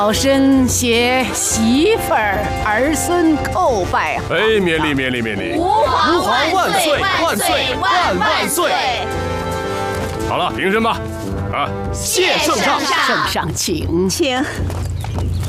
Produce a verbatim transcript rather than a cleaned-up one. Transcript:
老身携媳妇儿、儿孙叩拜。 哎，免礼免礼免礼！ 吾皇万岁万岁万万岁！ 好了，平身吧。啊， 谢圣上， 圣上请， 请。